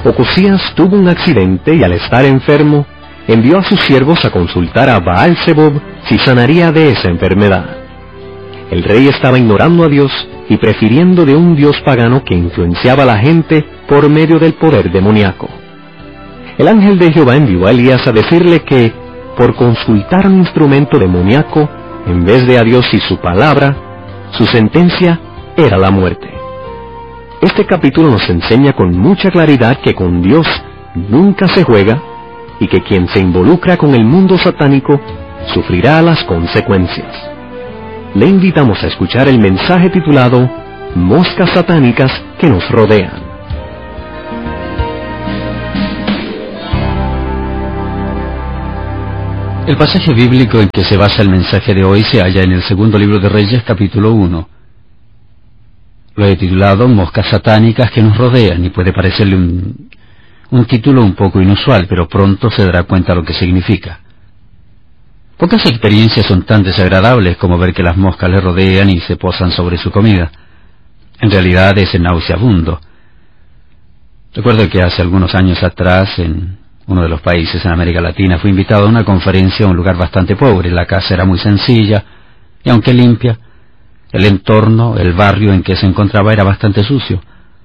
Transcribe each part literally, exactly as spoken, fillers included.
Ocosías tuvo un accidente y al estar enfermo, envió a sus siervos a consultar a Baal-Zebob si sanaría de esa enfermedad. El rey estaba ignorando a Dios y prefiriendo de un dios pagano que influenciaba a la gente por medio del poder demoníaco. El ángel de Jehová envió a Elías a decirle que, por consultar un instrumento demoníaco, en vez de a Dios y su palabra, su sentencia era la muerte. Este capítulo nos enseña con mucha claridad que con Dios nunca se juega y que quien se involucra con el mundo satánico sufrirá las consecuencias. Le invitamos a escuchar el mensaje titulado Moscas satánicas que nos rodean. El pasaje bíblico en que se basa el mensaje de hoy se halla en el segundo libro de Reyes, capítulo uno. Lo he titulado Moscas satánicas que nos rodean, y puede parecerle un, un título un poco inusual, pero pronto se dará cuenta lo que significa. Pocas experiencias son tan desagradables como ver que las moscas le rodean y se posan sobre su comida. En realidad es nauseabundo. Recuerdo que hace algunos años atrás, en uno de los países en América Latina, fui invitado a una conferencia a un lugar bastante pobre. La casa era muy sencilla, y aunque limpia, el entorno, el barrio en que se encontraba era bastante sucio.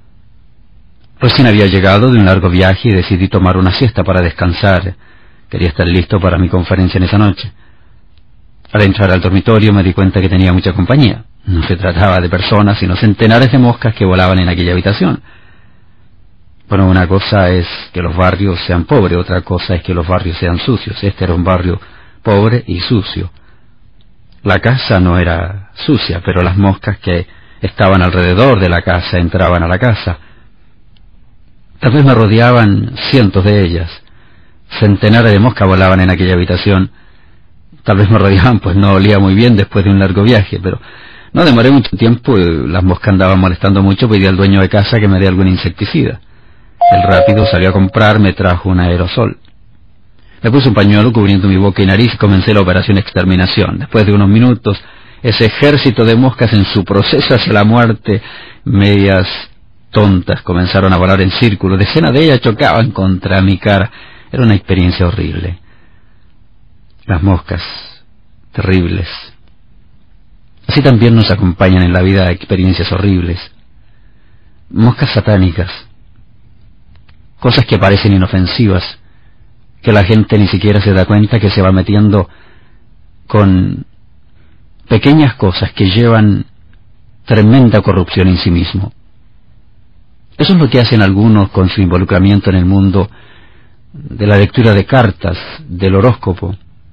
Recién había llegado de un largo viaje y decidí tomar una siesta para descansar. Quería estar listo para mi conferencia en esa noche. Al entrar al dormitorio me di cuenta que tenía mucha compañía. No se trataba de personas, sino centenares de moscas que volaban en aquella habitación. Bueno, una cosa es que los barrios sean pobres, otra cosa es que los barrios sean sucios. Este era un barrio pobre y sucio. La casa no era sucia, pero las moscas que estaban alrededor de la casa entraban a la casa. Tal vez me rodeaban cientos de ellas. Centenares de moscas volaban en aquella habitación. Tal vez me rodeaban, pues no olía muy bien después de un largo viaje, pero no demoré mucho tiempo. Las moscas andaban molestando mucho. Pedí al dueño de casa que me dé algún insecticida. Él rápido salió a comprar, me trajo un aerosol. Me puse un pañuelo cubriendo mi boca y nariz y comencé la operación exterminación. Después de unos minutos, ese ejército de moscas en su proceso hacia la muerte, medias tontas, comenzaron a volar en círculo. Decenas de ellas chocaban contra mi cara. Era una experiencia horrible. Las moscas, terribles. Así también nos acompañan en la vida experiencias horribles. Moscas satánicas. Cosas que parecen inofensivas, que la gente ni siquiera se da cuenta que se va metiendo con pequeñas cosas que llevan tremenda corrupción en sí mismo. Eso es lo que hacen algunos con su involucramiento en el mundo de la lectura de cartas, del horóscopo.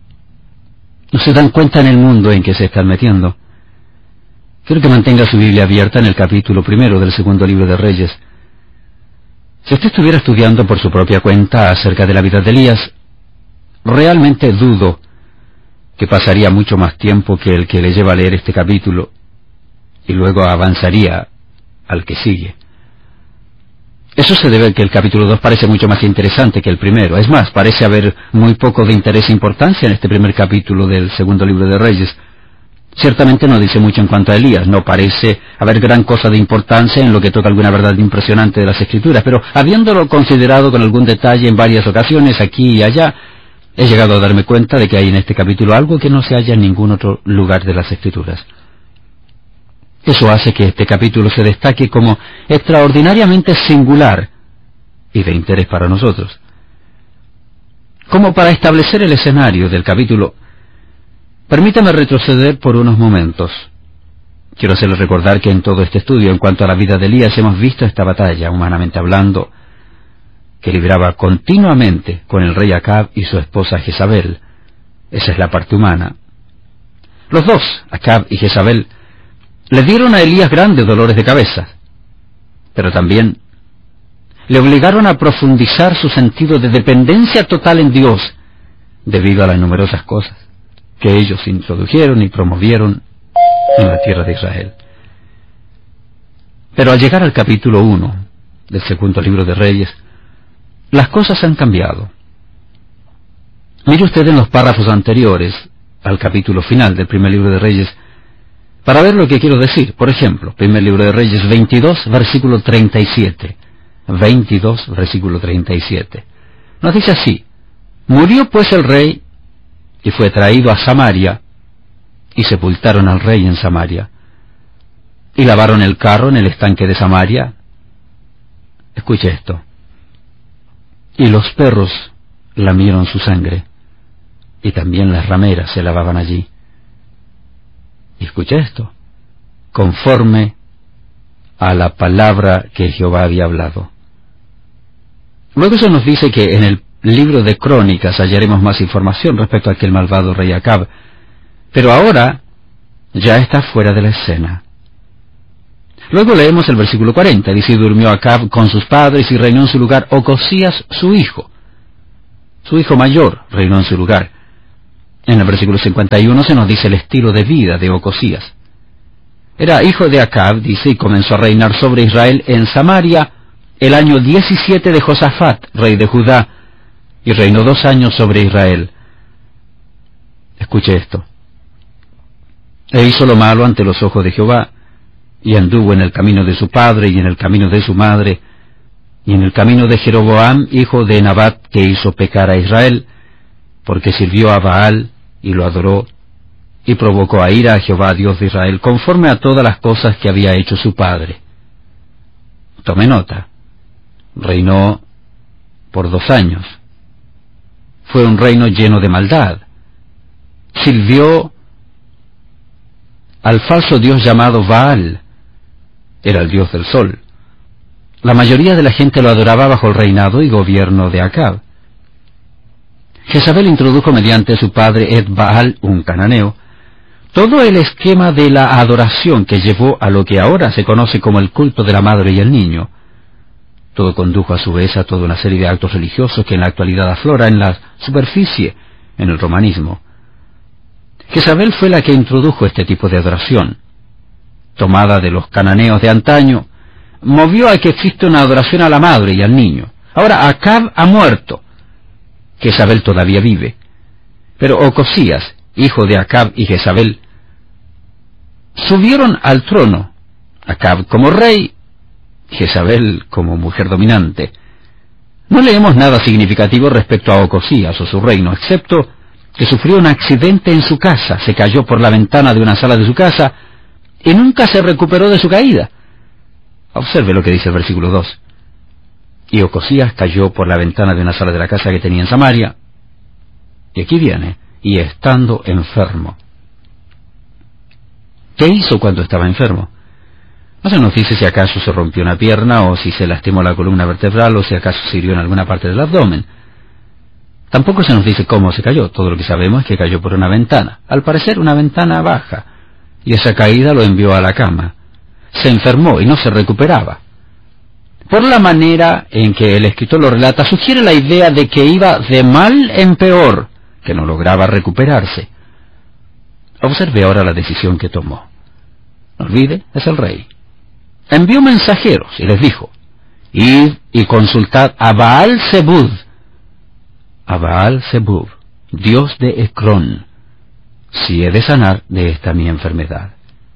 No se dan cuenta en el mundo en que se están metiendo. Quiero que mantenga su Biblia abierta en el capítulo primero del segundo libro de Reyes. Si usted estuviera estudiando por su propia cuenta acerca de la vida de Elías, realmente dudo que pasaría mucho más tiempo que el que le lleva a leer este capítulo, y luego avanzaría al que sigue. Eso se debe a que el capítulo dos parece mucho más interesante que el primero. Es más, parece haber muy poco de interés e importancia en este primer capítulo del segundo libro de Reyes. Ciertamente no dice mucho en cuanto a Elías, no parece haber gran cosa de importancia en lo que toca alguna verdad impresionante de las Escrituras, pero habiéndolo considerado con algún detalle en varias ocasiones, aquí y allá, he llegado a darme cuenta de que hay en este capítulo algo que no se halla en ningún otro lugar de las Escrituras. Eso hace que este capítulo se destaque como extraordinariamente singular y de interés para nosotros. Como para establecer el escenario del capítulo, permítame retroceder por unos momentos. Quiero hacerles recordar que en todo este estudio, en cuanto a la vida de Elías, hemos visto esta batalla, humanamente hablando, que libraba continuamente con el rey Acab y su esposa Jezabel. Esa es la parte humana. Los dos, Acab y Jezabel, le dieron a Elías grandes dolores de cabeza, pero también le obligaron a profundizar su sentido de dependencia total en Dios, debido a las numerosas cosas que ellos introdujeron y promovieron en la tierra de Israel. Pero al llegar al capítulo uno del segundo libro de Reyes, las cosas han cambiado. Mire usted en los párrafos anteriores al capítulo final del primer libro de Reyes, para ver lo que quiero decir. Por ejemplo, primer libro de Reyes veintidós, versículo treinta y siete. veintidós, versículo treinta y siete. Nos dice así: murió pues el rey, y fue traído a Samaria, y sepultaron al rey en Samaria, y lavaron el carro en el estanque de Samaria. Escuche esto: y los perros lamieron su sangre, y también las rameras se lavaban allí. Y escuche esto: conforme a la palabra que Jehová había hablado. Luego se nos dice que en el libro de Crónicas hallaremos más información respecto a aquel malvado rey Acab, pero ahora ya está fuera de la escena. Luego leemos el versículo cuarenta, dice: y durmió Acab con sus padres y reinó en su lugar Ocosías su hijo. Su hijo mayor reinó en su lugar. En el versículo cincuenta y uno se nos dice el estilo de vida de Ocosías. Era hijo de Acab, dice, y comenzó a reinar sobre Israel en Samaria el año diecisiete de Josafat, rey de Judá, y reinó dos años sobre Israel. Escuche esto: e hizo lo malo ante los ojos de Jehová, y anduvo en el camino de su padre y en el camino de su madre, y en el camino de Jeroboam, hijo de Nabat, que hizo pecar a Israel, porque sirvió a Baal y lo adoró, y provocó a ira a Jehová, Dios de Israel, conforme a todas las cosas que había hecho su padre. Tome nota: reinó por dos años. Fue un reino lleno de maldad. Sirvió al falso dios llamado Baal. Era el dios del sol. La mayoría de la gente lo adoraba bajo el reinado y gobierno de Acab. Jezabel introdujo mediante su padre Ed Baal, un cananeo, todo el esquema de la adoración que llevó a lo que ahora se conoce como el culto de la madre y el niño. Todo condujo a su vez a toda una serie de actos religiosos que en la actualidad aflora en la superficie en el romanismo. Jezabel fue la que introdujo este tipo de adoración. Tomada de los cananeos de antaño, movió a que existe una adoración a la madre y al niño. Ahora Acab ha muerto. Jezabel todavía vive. Pero Ocosías, hijo de Acab y Jezabel, subieron al trono, Acab como rey, Jezabel como mujer dominante. No leemos nada significativo respecto a Ocosías o su reino, excepto que sufrió un accidente en su casa, se cayó por la ventana de una sala de su casa y nunca se recuperó de su caída. Observe lo que dice el versículo dos. Y Ocosías cayó por la ventana de una sala de la casa que tenía en Samaria. Y aquí viene: y estando enfermo. ¿Qué hizo cuando estaba enfermo? No se nos dice si acaso se rompió una pierna, o si se lastimó la columna vertebral, o si acaso se hirió en alguna parte del abdomen. Tampoco se nos dice cómo se cayó. Todo lo que sabemos es que cayó por una ventana, al parecer una ventana baja, y esa caída lo envió a la cama. Se enfermó y no se recuperaba. Por la manera en que el escritor lo relata, sugiere la idea de que iba de mal en peor, que no lograba recuperarse. Observe ahora la decisión que tomó. No olvide, es el rey. Envió mensajeros y les dijo: id y consultad a Baal-Zebub, a Baal-Zebub, dios de Ecrón, si he de sanar de esta mi enfermedad.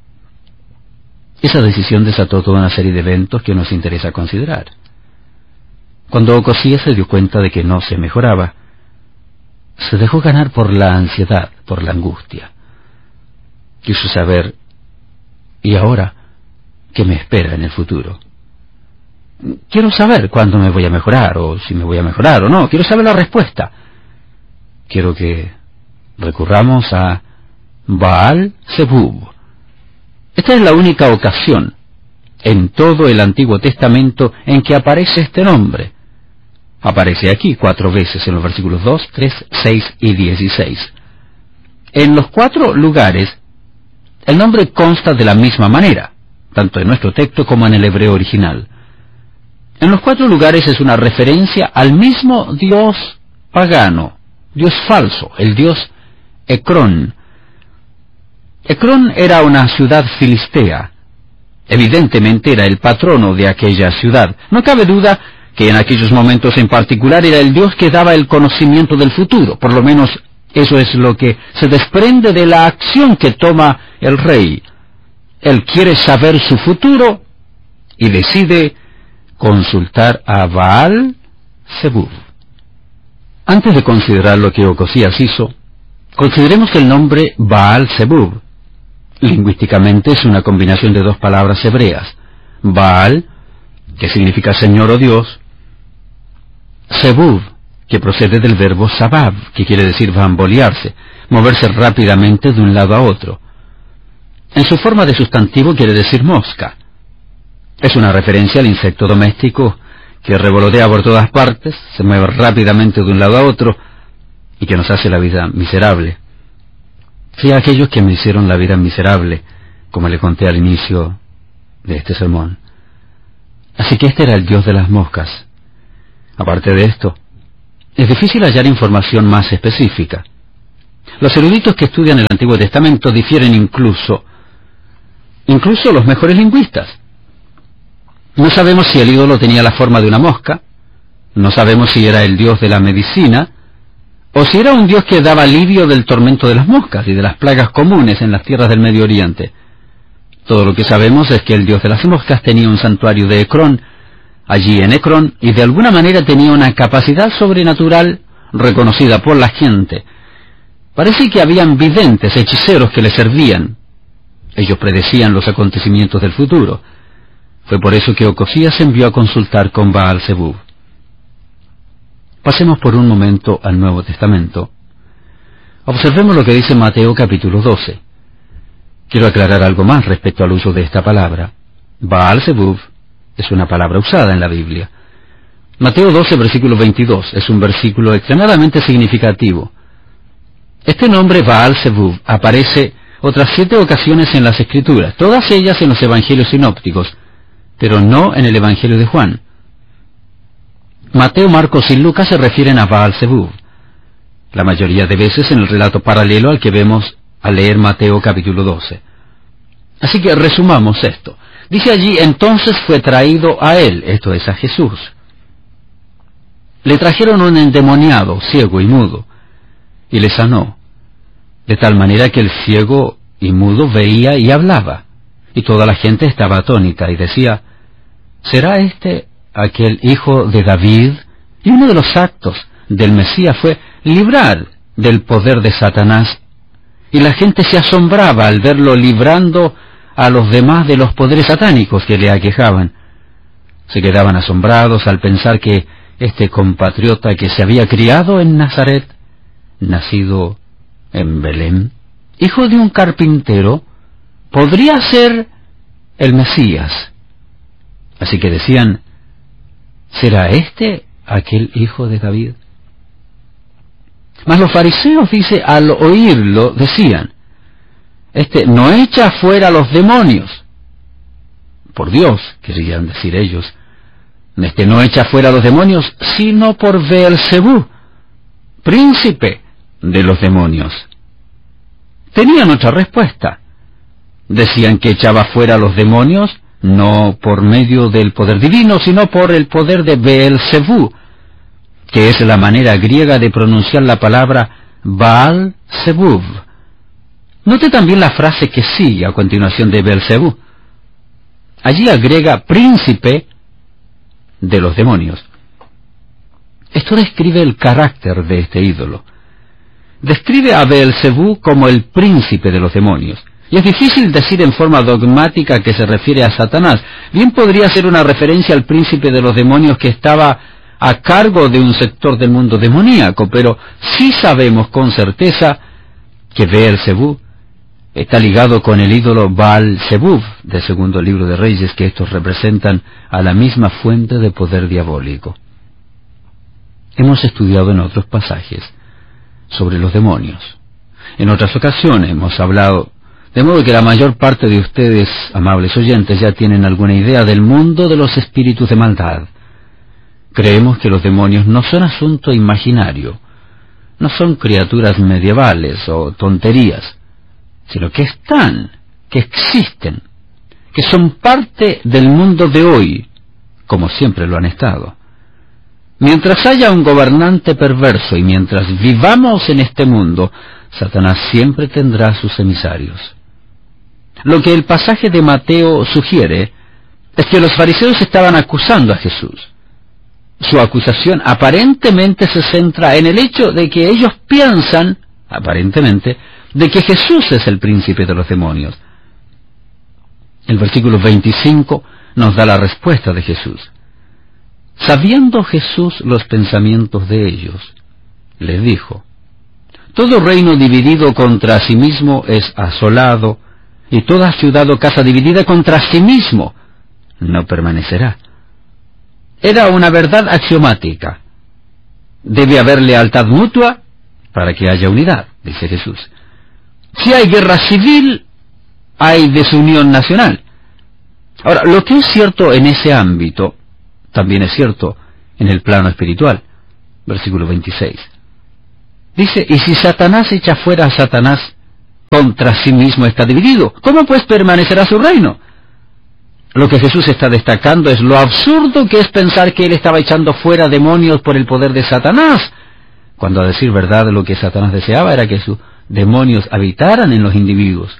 Esa decisión desató toda una serie de eventos que nos interesa considerar. Cuando Ocosías se dio cuenta de que no se mejoraba, se dejó ganar por la ansiedad, por la angustia. Quiso saber: ¿y ahora qué me espera en el futuro? Quiero saber cuándo me voy a mejorar, o si me voy a mejorar o no. Quiero saber la respuesta. Quiero que recurramos a Baal-Zebub. Esta es la única ocasión en todo el Antiguo Testamento en que aparece este nombre. Aparece aquí cuatro veces, en los versículos dos, tres, seis y dieciséis. En los cuatro lugares, el nombre consta de la misma manera, tanto en nuestro texto como en el hebreo original. En los cuatro lugares es una referencia al mismo dios pagano, dios falso, el dios Ecrón. Ecrón era una ciudad filistea. Evidentemente era el patrono de aquella ciudad. No cabe duda que en aquellos momentos en particular era el dios que daba el conocimiento del futuro. Por lo menos eso es lo que se desprende de la acción que toma el rey. Él quiere saber su futuro y decide consultar a Baal Zebub. Antes de considerar lo que Ocosías hizo, consideremos que el nombre Baal Zebub lingüísticamente es una combinación de dos palabras hebreas: Baal, que significa Señor o Dios; Zebub, que procede del verbo sabab, que quiere decir bambolearse, moverse rápidamente de un lado a otro. En su forma de sustantivo quiere decir mosca. Es una referencia al insecto doméstico que revolotea por todas partes, se mueve rápidamente de un lado a otro y que nos hace la vida miserable. Sí, a aquellos que me hicieron la vida miserable, como le conté al inicio de este sermón. Así que este era el dios de las moscas. Aparte de esto, es difícil hallar información más específica. Los eruditos que estudian el Antiguo Testamento difieren incluso, incluso los mejores lingüistas. No sabemos si el ídolo tenía la forma de una mosca, no sabemos si era el dios de la medicina, o si era un dios que daba alivio del tormento de las moscas y de las plagas comunes en las tierras del Medio Oriente. Todo lo que sabemos es que el dios de las moscas tenía un santuario de Ecrón, allí en Ecrón, y de alguna manera tenía una capacidad sobrenatural reconocida por la gente. Parece que habían videntes, hechiceros que le servían. Ellos predecían los acontecimientos del futuro. Fue por eso que Ocosías envió a consultar con Baal Zebub. Pasemos por un momento al Nuevo Testamento. Observemos lo que dice Mateo capítulo doce. Quiero aclarar algo más respecto al uso de esta palabra. Baal Zebub es una palabra usada en la Biblia. Mateo doce, versículo veintidós, es un versículo extremadamente significativo. Este nombre Baal Zebub aparece otras siete ocasiones en las Escrituras, todas ellas en los Evangelios sinópticos, pero no en el Evangelio de Juan. Mateo, Marcos y Lucas se refieren a Baal Zebub, la mayoría de veces en el relato paralelo al que vemos al leer Mateo capítulo doce. Así que resumamos esto. Dice allí: entonces fue traído a él, esto es a Jesús. Le trajeron un endemoniado, ciego y mudo, y le sanó, de tal manera que el ciego y mudo veía y hablaba, y toda la gente estaba atónita y decía: ¿será este aquel hijo de David? Y uno de los actos del Mesías fue librar del poder de Satanás, y la gente se asombraba al verlo librando a los demás de los poderes satánicos que le aquejaban. Se quedaban asombrados al pensar que este compatriota que se había criado en Nazaret, nacido en Belén, hijo de un carpintero, podría ser el Mesías. Así que decían: ¿será este aquel hijo de David? Mas los fariseos, dice, al oírlo, decían: este no echa fuera a los demonios. Por Dios, querían decir ellos, este no echa fuera a los demonios, sino por Beelzebú, príncipe de los demonios. Tenían otra respuesta. Decían que echaba fuera a los demonios no por medio del poder divino, sino por el poder de Beelzebú, que es la manera griega de pronunciar la palabra Baal Zebub. Note también la frase que sigue a continuación de Beelzebú. Allí agrega príncipe de los demonios. Esto describe el carácter de este ídolo. Describe a Beelzebú como el príncipe de los demonios. Y es difícil decir en forma dogmática que se refiere a Satanás. Bien podría ser una referencia al príncipe de los demonios que estaba a cargo de un sector del mundo demoníaco, pero sí sabemos con certeza que Beelzebú está ligado con el ídolo Baal Zebub del segundo libro de Reyes, que estos representan a la misma fuente de poder diabólico. Hemos estudiado en otros pasajes sobre los demonios. En otras ocasiones hemos hablado, de modo que la mayor parte de ustedes, amables oyentes, ya tienen alguna idea del mundo de los espíritus de maldad. Creemos que los demonios no son asunto imaginario, no son criaturas medievales o tonterías, sino que están, que existen, que son parte del mundo de hoy, como siempre lo han estado. Mientras haya un gobernante perverso y mientras vivamos en este mundo, Satanás siempre tendrá sus emisarios. Lo que el pasaje de Mateo sugiere es que los fariseos estaban acusando a Jesús. Su acusación aparentemente se centra en el hecho de que ellos piensan, aparentemente, de que Jesús es el príncipe de los demonios. El versículo veinticinco nos da la respuesta de Jesús. Sabiendo Jesús los pensamientos de ellos, les dijo: todo reino dividido contra sí mismo es asolado, y toda ciudad o casa dividida contra sí mismo no permanecerá. Era una verdad axiomática. Debe haber lealtad mutua para que haya unidad, dice Jesús. Si hay guerra civil, hay desunión nacional. Ahora, lo que es cierto en ese ámbito, también es cierto en el plano espiritual. Versículo veintiséis. Dice: y si Satanás echa fuera a Satanás, contra sí mismo está dividido. ¿Cómo pues permanecerá su reino? Lo que Jesús está destacando es lo absurdo que es pensar que él estaba echando fuera demonios por el poder de Satanás, cuando a decir verdad lo que Satanás deseaba era que sus demonios habitaran en los individuos.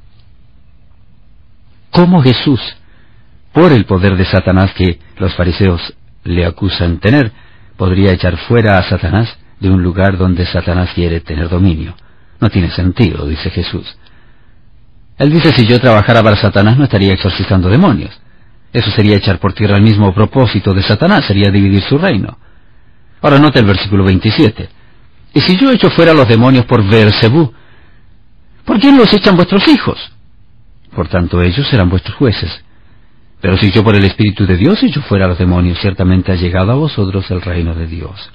¿Cómo Jesús, por el poder de Satanás que los fariseos le acusan tener, podría echar fuera a Satanás de un lugar donde Satanás quiere tener dominio? No tiene sentido, dice Jesús. Él dice: si yo trabajara para Satanás no estaría exorcizando demonios. Eso sería echar por tierra el mismo propósito de Satanás, sería dividir su reino. Ahora nota el versículo veintisiete. Y si yo echo fuera los demonios por Beelzebú, ¿por quién los echan vuestros hijos? Por tanto ellos serán vuestros jueces. Pero si yo por el Espíritu de Dios echo fuera los demonios, ciertamente ha llegado a vosotros el reino de Dios.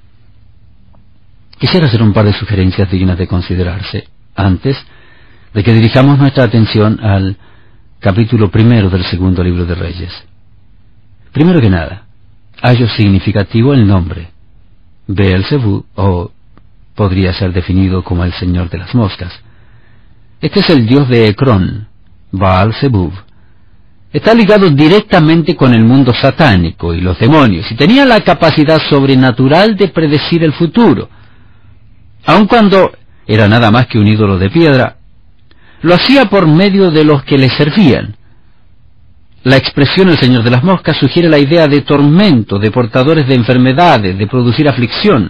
Quisiera hacer un par de sugerencias dignas de considerarse antes de que dirijamos nuestra atención al capítulo primero del segundo libro de Reyes. Primero que nada, hallo significativo el nombre. Beelzebú, o podría ser definido como el señor de las moscas. Este es el dios de Ecrón, Baal-Zebub. Está ligado directamente con el mundo satánico y los demonios, y tenía la capacidad sobrenatural de predecir el futuro. Aun cuando era nada más que un ídolo de piedra, lo hacía por medio de los que le servían. La expresión el señor de las moscas sugiere la idea de tormento, de portadores de enfermedades, de producir aflicción.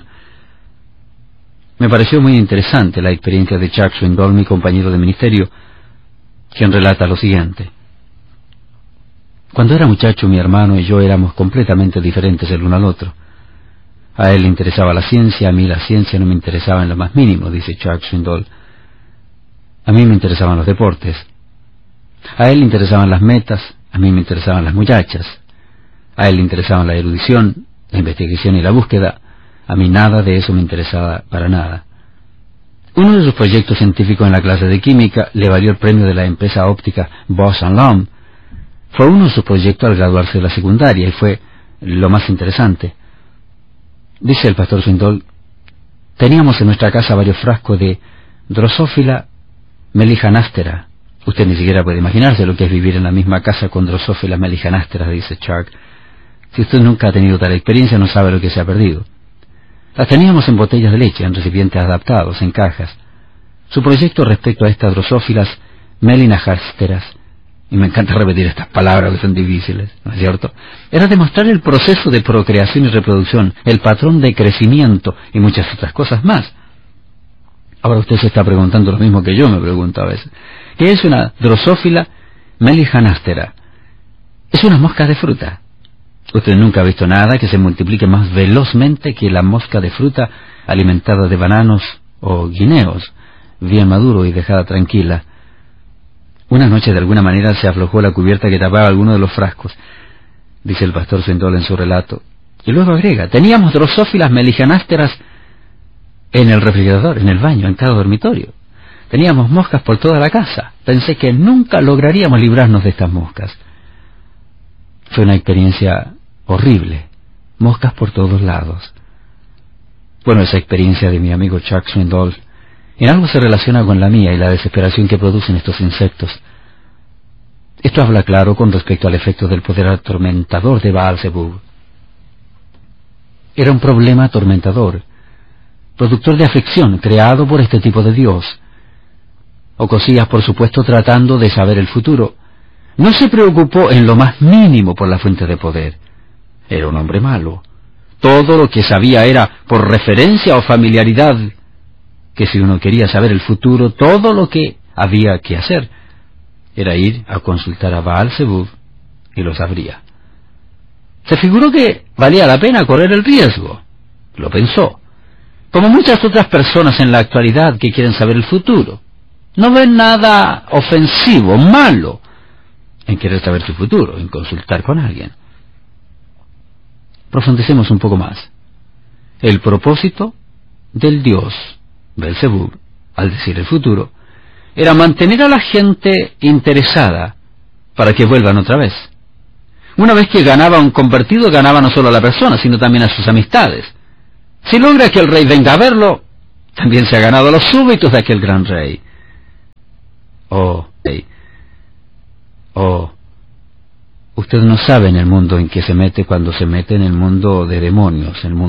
Me pareció muy interesante la experiencia de Chuck Swindoll, mi compañero de ministerio, quien relata lo siguiente. Cuando era muchacho, mi hermano y yo éramos completamente diferentes el uno al otro. A él le interesaba la ciencia, a mí la ciencia no me interesaba en lo más mínimo, dice Chuck Swindoll. A mí me interesaban los deportes. A él le interesaban las metas, a mí me interesaban las muchachas. A él le interesaban la erudición, la investigación y la búsqueda. A mí nada de eso me interesaba para nada. Uno de sus proyectos científicos en la clase de química le valió el premio de la empresa óptica Bose and Lomb. Fue uno de sus proyectos al graduarse de la secundaria y fue lo más interesante. Dice el pastor Swindoll: teníamos en nuestra casa varios frascos de Drosophila meliganastera. Usted ni siquiera puede imaginarse lo que es vivir en la misma casa con Drosophila meliganastera, dice Chuck. Si usted nunca ha tenido tal experiencia, no sabe lo que se ha perdido. Las teníamos en botellas de leche, en recipientes adaptados, en cajas. Su proyecto respecto a estas drosófilas melinagásteras, y me encanta repetir estas palabras que son difíciles, ¿no es cierto?, era demostrar el proceso de procreación y reproducción, el patrón de crecimiento y muchas otras cosas más. Ahora usted se está preguntando lo mismo que yo me pregunto a veces. ¿Qué es una drosófila meliganastera? Es una mosca de fruta. Usted nunca ha visto nada que se multiplique más velozmente que la mosca de fruta alimentada de bananos o guineos, bien maduro y dejada tranquila. Una noche de alguna manera se aflojó la cubierta que tapaba alguno de los frascos, dice el pastor Swindoll en su relato, y luego agrega: teníamos drosófilas meliganásteras en el refrigerador, en el baño, en cada dormitorio. Teníamos moscas por toda la casa. Pensé que nunca lograríamos librarnos de estas moscas. Fue una experiencia horrible. Moscas por todos lados. Bueno, esa experiencia de mi amigo Chuck Swindoll en algo se relaciona con la mía y la desesperación que producen estos insectos. Esto habla claro con respecto al efecto del poder atormentador de Baal-Zebub. Era un problema atormentador, productor de aflicción, creado por este tipo de Dios. Ocosías, por supuesto, tratando de saber el futuro, No se preocupó en lo más mínimo por la fuente de poder. Era un hombre malo. Todo lo que sabía era por referencia o familiaridad, que si uno quería saber el futuro, todo lo que había que hacer era ir a consultar a Baal-Zebub y lo sabría. Se figuró que valía la pena correr el riesgo. Lo pensó. Como muchas otras personas en la actualidad que quieren saber el futuro. No ven nada ofensivo, malo, en querer saber su futuro, en consultar con alguien. Profundicemos un poco más. El propósito del dios Beelzebub, al decir el futuro, era mantener a la gente interesada para que vuelvan otra vez. Una vez que ganaba un convertido, ganaba no solo a la persona, sino también a sus amistades. Si logra que el rey venga a verlo, también se ha ganado a los súbditos de aquel gran rey. Oh, rey. Oh, usted no sabe en el mundo en que se mete cuando se mete en el mundo de demonios, el mundo